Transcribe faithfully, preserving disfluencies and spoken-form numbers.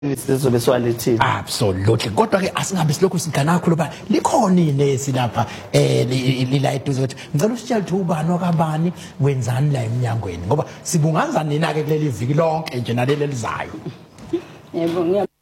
Sizobe swalethini. Absolutely. Kodwa ke asingabe silokhu sigana kakhulu ba likhona inesi lapha eh lila eduze ukuthi ngicela usitshele ukuthi ubani wakabani wenzani la eminyangweni ngoba sibungaza nina ke kuleli viki lonke nje naleli elizayo. Yebo ngiya